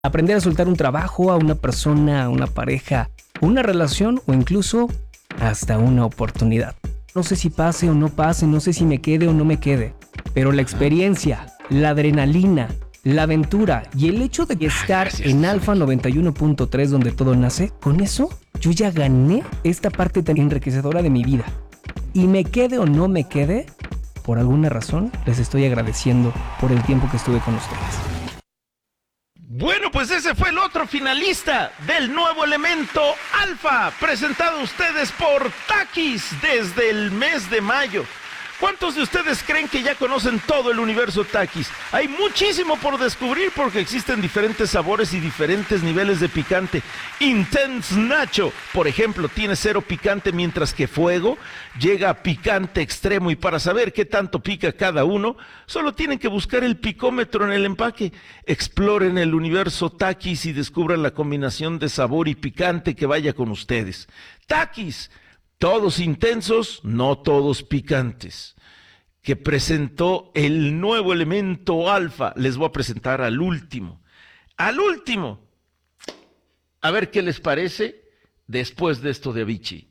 Aprender a soltar un trabajo, a una persona, a una pareja, una relación o incluso hasta una oportunidad. No sé si pase o no pase, no sé si me quede o no me quede, pero la experiencia, la adrenalina, la aventura y el hecho de estar en Alfa 91.3 donde todo nace, con eso yo ya gané esta parte tan enriquecedora de mi vida. Y me quede o no me quede, por alguna razón les estoy agradeciendo por el tiempo que estuve con ustedes. Bueno, pues ese fue el otro finalista del nuevo elemento Alfa, presentado a ustedes por Takis desde el mes de mayo. ¿Cuántos de ustedes creen que ya conocen todo el universo Takis? Hay muchísimo por descubrir porque existen diferentes sabores y diferentes niveles de picante. Intense Nacho, por ejemplo, tiene 0 picante, mientras que Fuego llega a picante extremo. Y para saber qué tanto pica cada uno, solo tienen que buscar el picómetro en el empaque. Exploren el universo Takis y descubran la combinación de sabor y picante que vaya con ustedes. Takis, todos intensos, no todos picantes, que presentó el nuevo elemento Alfa. Les voy a presentar al último. Al último. A ver qué les parece después de esto de Avicii.